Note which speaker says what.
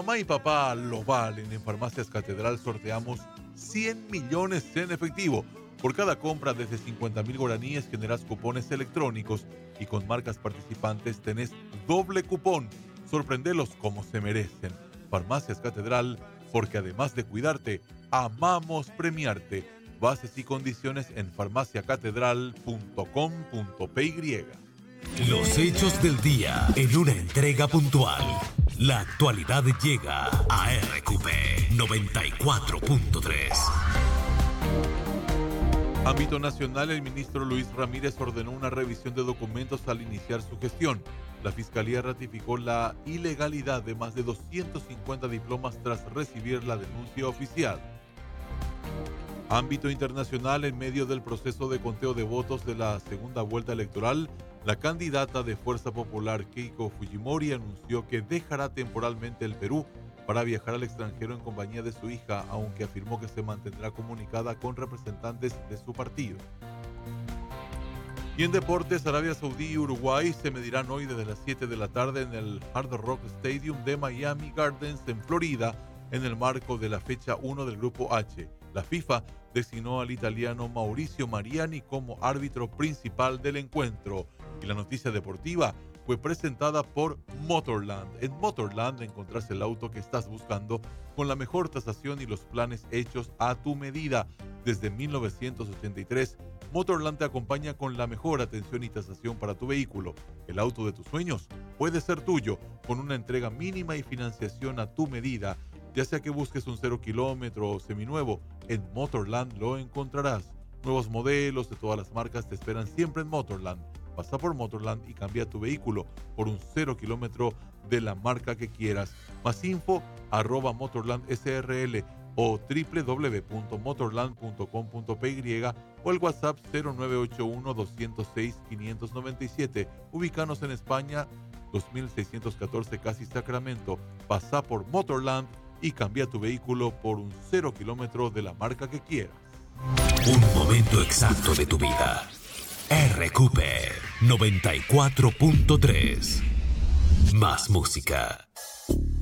Speaker 1: mamá y papá lo valen. En Farmacias Catedral sorteamos 100 millones en efectivo. Por cada compra desde 50,000 guaraníes generas cupones electrónicos y con marcas participantes tenés doble cupón. Sorprendelos como se merecen. Farmacias Catedral, porque además de cuidarte, amamos premiarte. Bases y condiciones en farmaciacatedral.com.py.
Speaker 2: Los hechos del día en una entrega puntual. La actualidad llega a RQP 94.3.
Speaker 1: Ámbito nacional, el ministro Luis Ramírez ordenó una revisión de documentos al iniciar su gestión. La Fiscalía ratificó la ilegalidad de más de 250 diplomas tras recibir la denuncia oficial. Ámbito internacional, en medio del proceso de conteo de votos de la segunda vuelta electoral, la candidata de Fuerza Popular Keiko Fujimori anunció que dejará temporalmente el Perú para viajar al extranjero en compañía de su hija, aunque afirmó que se mantendrá comunicada con representantes de su partido. Y en deportes, Arabia Saudí y Uruguay se medirán hoy desde las 7 de la tarde en el Hard Rock Stadium de Miami Gardens en Florida, en el marco de la fecha 1 del Grupo H. La FIFA designó al italiano Mauricio Mariani como árbitro principal del encuentro. Y la noticia deportiva fue presentada por Motorland. En Motorland encontrás el auto que estás buscando con la mejor tasación y los planes hechos a tu medida. Desde 1983, Motorland te acompaña con la mejor atención y tasación para tu vehículo. El auto de tus sueños puede ser tuyo con una entrega mínima y financiación a tu medida. Ya sea que busques un 0 kilómetro o seminuevo, en Motorland lo encontrarás. Nuevos modelos de todas las marcas te esperan siempre en Motorland. Pasa por Motorland y cambia tu vehículo por un 0 kilómetro de la marca que quieras. Más info, @MotorlandSRL o www.motorland.com.py o el WhatsApp 0981-206-597. Ubícanos en España, 2614 Casi Sacramento. Pasa por Motorland y cambia tu vehículo por un 0 kilómetro de la marca que quieras.
Speaker 2: Un momento exacto de tu vida. RQP 94.3. Más música.